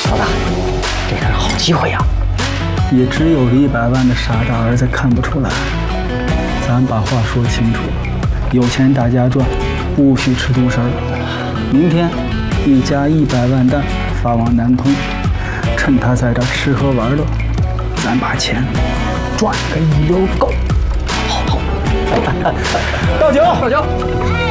老大，这可是好机会呀！ 也只有李百万的傻大儿子看不出来。咱把话说清楚，有钱大家赚，不许吃独食儿。明天一家100万担发往南通，趁他在这吃喝玩乐，咱把钱赚个一溜够。 好， 倒酒，倒酒。